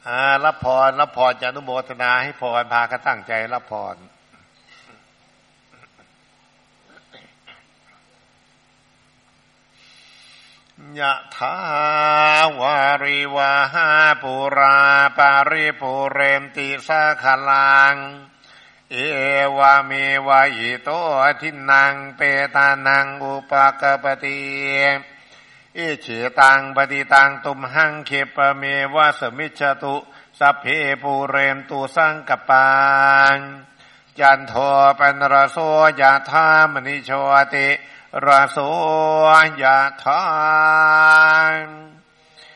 รับพรจะอนุโมทนาให้พรพากันตั้งใจรับพรยะถาวาริวาหาปุราปาริปุเรมติสาคลังเอวาเมวะอิโตทินังเปตานังอุปกปติอิฉิตังปฏิตังตุมหังเขปเมวะสมิจฉตุสัพเพปูเรมตุสังกปังจันโทปนรโสยะธามณิโชติรโสยะธา